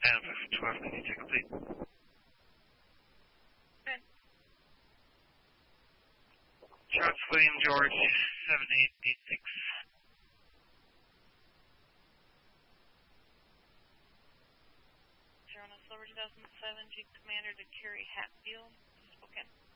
Manifest 12, can you take a lead? Okay. Charles William George 7886. Silver 2007, Jeep Commander to Kerry Hatfield, Spokane.